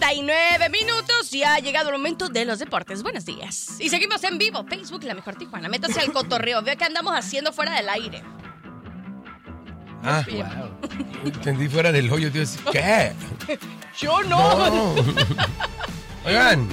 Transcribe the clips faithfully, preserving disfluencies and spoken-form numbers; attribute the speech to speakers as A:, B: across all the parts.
A: treinta y nueve minutos. Ya ha llegado el momento de los deportes. Buenos días. Y seguimos en vivo. Facebook, La Mejor Tijuana. Métase al cotorreo. Vea qué andamos haciendo fuera del aire.
B: Ah, wow. Entendí fuera del hoyo, tío. ¿Qué?
A: Yo no.
B: no. Oigan.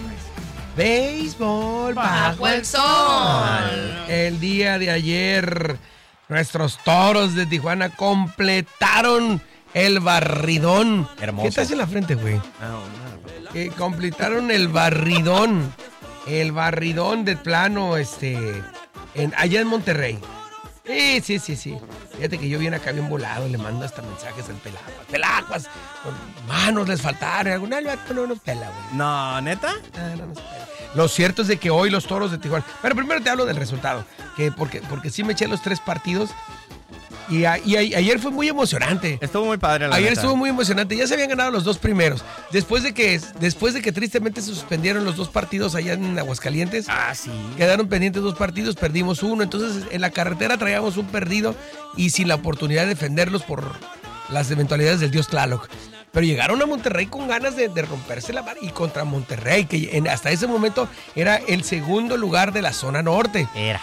B: Béisbol bajo el sol. El día de ayer, nuestros Toros de Tijuana completaron el barridón.
C: Hermoso.
B: ¿Qué te hace en la frente, güey?
C: No, no.
B: Eh, completaron el barridón. El barridón de plano, este, en, allá en Monterrey. Sí, sí, sí, sí. Fíjate que yo bien acá bien volado, le mando hasta mensajes al Pelaguas. Pelaguas, manos les faltaron. Alguna no nos pela, güey.
C: No, ¿neta?
B: Ah, no nos pela. Lo cierto es de que hoy los Toros de Tijuana... Pero primero te hablo del resultado. Que porque, porque sí me eché los tres partidos. Y, a, y a, ayer fue muy emocionante.
C: Estuvo muy padre la
B: Ayer
C: neta.
B: estuvo muy emocionante. Ya se habían ganado los dos primeros. Después de que después de que tristemente se suspendieron los dos partidos allá en Aguascalientes.
C: Ah, sí.
B: Quedaron pendientes dos partidos, perdimos uno. Entonces en la carretera traíamos un perdido y sin la oportunidad de defenderlos por las eventualidades del dios Tlaloc. Pero llegaron a Monterrey con ganas de, de romperse la mano y contra Monterrey, que en, hasta ese momento era el segundo lugar de la zona norte.
C: Era.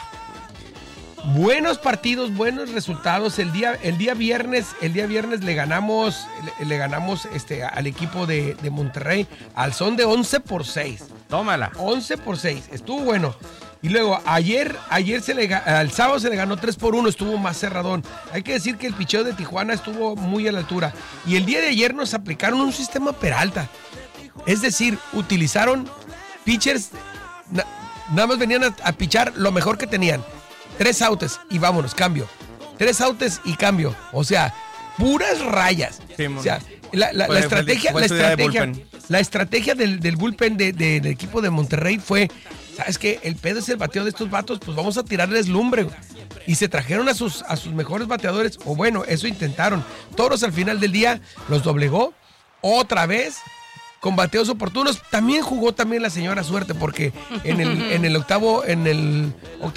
B: Buenos partidos, buenos resultados. El día, el día viernes, el día viernes le ganamos, le, le ganamos este, al equipo de, de Monterrey al son de once por seis.
C: Tómala.
B: once por seis. Estuvo bueno. Y luego, ayer, ayer se le, al sábado se le ganó tres por uno, estuvo más cerradón. Hay que decir que el picheo de Tijuana estuvo muy a la altura. Y el día de ayer nos aplicaron un sistema Peralta. Es decir, utilizaron pitchers, na, nada más venían a, a pichar lo mejor que tenían. Tres outs y vámonos, cambio. Tres outs y cambio. O sea, puras rayas. Sí, o sea, la, la,
C: fue,
B: la estrategia,
C: fue, fue
B: la estrategia,
C: de
B: la estrategia del, del bullpen de, de, del equipo de Monterrey fue, ¿sabes qué? El pedo es el bateo de estos vatos, pues vamos a tirarles lumbre, güey. Y se trajeron a sus, a sus mejores bateadores, o bueno, eso intentaron. Toros al final del día los doblegó otra vez con bateos oportunos. También jugó también la señora suerte, porque en el, en el octavo, en el octavo